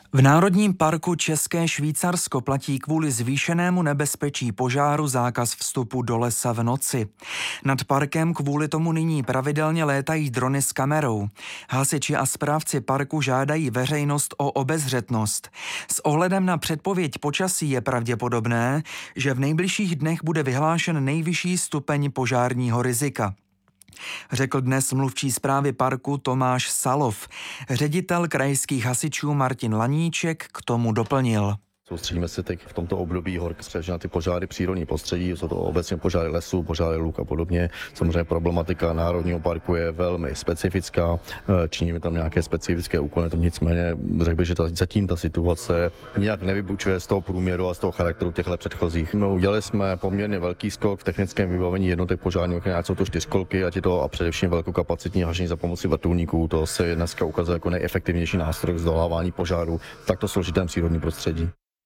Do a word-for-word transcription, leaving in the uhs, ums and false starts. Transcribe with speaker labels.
Speaker 1: V Národním parku České Švýcarsko platí kvůli zvýšenému nebezpečí požáru zákaz vstupu do lesa v noci. Nad parkem kvůli tomu nyní pravidelně létají drony s kamerou. Hasiči a správci parku žádají veřejnost o obezřetnost. S ohledem na předpověď počasí je pravděpodobné, že v nejbližších dnech bude vyhlášen nejvyšší stupeň požárního rizika. Řekl dnes mluvčí správy parku Tomáš Salov. Ředitel krajských hasičů Martin Laníček k tomu doplnil.
Speaker 2: Soustředíme se teď v tomto období hork především na ty požáry přírodní prostředí, jsou to obecně požáry lesů, požáry luk a podobně. Samozřejmě problematika Národního parku je velmi specifická, činíme tam nějaké specifické úkony, nicméně řekl bych, že ta, zatím ta situace nějak nevybučuje z toho průměru a z toho charakteru těchto předchozích. No, udělali jsme poměrně velký skok v technickém vybavení jednotek požárních ochranů, jsou to čtyřkolky, ať je to a především velkokapacitní hašení za pomoci vrtulníků. To se dneska ukazuje jako nejefektivnější nástroj k zdolávání požáru v takto složitém přírodním prostředí.